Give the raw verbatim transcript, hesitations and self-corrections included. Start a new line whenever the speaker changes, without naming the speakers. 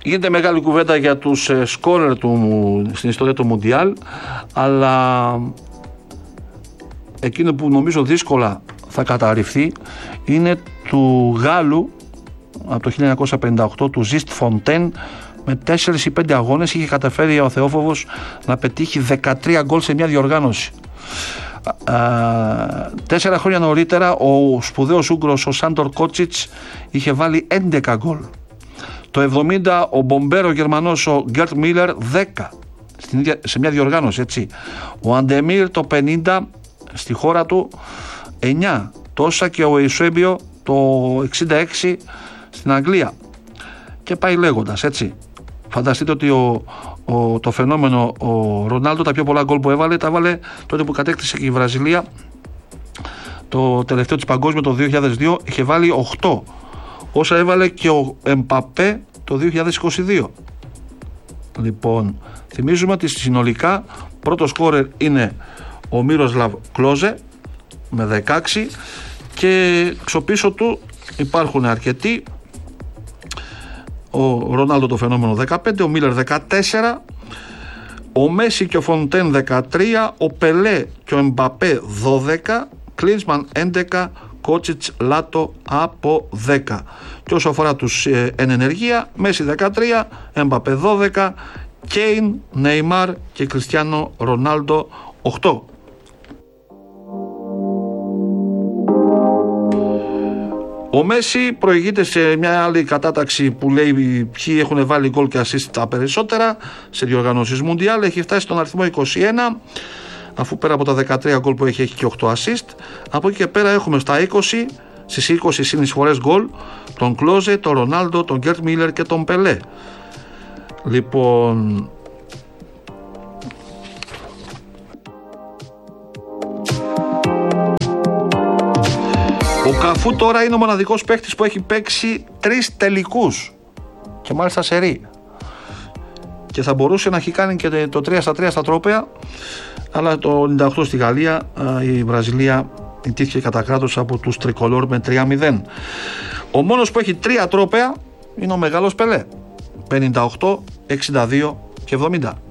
Γίνεται μεγάλη κουβέντα για τους σκόρερ του, στην ιστορία του Μουντιάλ, αλλά εκείνο που νομίζω δύσκολα θα καταρριφθεί είναι του Γάλλου από το χίλια εννιακόσια πενήντα οκτώ, του Ζιστ Φοντέν. Με τέσσερις ή πέντε αγώνες είχε καταφέρει ο Θεόφοβος να πετύχει δεκατρία γκολ σε μια διοργάνωση. Α, τέσσερα χρόνια νωρίτερα ο σπουδαίος Ούγγρος ο Σάντορ Κότσιτς είχε βάλει έντεκα γκολ. Το εβδομήντα ο μπομπέρο Γερμανός ο Γκέρτ Μίλερ δέκα σε μια διοργάνωση, έτσι. Ο Αντεμίρ το πενήντα στη χώρα του εννιά, τόσα και ο Εισέμπιο το εξήντα έξι στην Αγγλία, και πάει λέγοντας, έτσι. Φανταστείτε ότι ο, ο, το φαινόμενο ο Ρονάλντο τα πιο πολλά γκολ που έβαλε τα έβαλε τότε που κατέκτησε και η Βραζιλία το τελευταίο της παγκόσμιο το δύο χιλιάδες δύο, είχε βάλει οκτώ, όσα έβαλε και ο Εμπαπέ το δύο χιλιάδες είκοσι δύο. Λοιπόν, θυμίζουμε ότι συνολικά πρώτο σκόρερ είναι ο Μίροσλαβ Κλόζε με δεκαέξι και ξοπίσω του υπάρχουν αρκετοί. Ο Ρονάλντο το φαινόμενο δεκαπέντε, ο Μίλερ δεκατέσσερα, ο Μέση και ο Φοντέν δεκατρία, ο Πελέ και ο Εμπαπέ δώδεκα, Κλίνσμαν έντεκα, Κότσιτς Λάτο από δέκα. Και όσο αφορά τους ε, εν ενεργεία, Μέση δεκατρία, Εμπαπέ δώδεκα, Κέιν, Νεϊμάρ και Κριστιάνο Ρονάλντο οκτώ. Ο Μέση προηγείται σε μια άλλη κατάταξη που λέει ποιοι έχουν βάλει γκολ και assist τα περισσότερα σε διοργανώσεις Μουντιάλ. Έχει φτάσει στον αριθμό είκοσι ένα, αφού πέρα από τα δεκατρία γκολ που έχει, έχει και οκτώ assist. Από εκεί και πέρα έχουμε στα είκοσι, στις είκοσι συνεισφορές γκολ, τον Κλόζε, τον Ρονάλντο, τον Γκέρτ Μίλερ και τον Πελέ. Λοιπόν, ο Καφού τώρα είναι ο μοναδικός παίκτης που έχει παίξει τρεις τελικούς και μάλιστα σερί, και θα μπορούσε να έχει κάνει και το τρία στα τρία στα τρόπαια, αλλά το ενενήντα οκτώ στη Γαλλία η Βραζιλία ιτήθηκε κατά κράτος από τους τρικολόρ με τρία μηδέν. Ο μόνος που έχει τρία τρόπαια είναι ο μεγάλος Πελέ, πενήντα οκτώ, εξήντα δύο και εβδομήντα.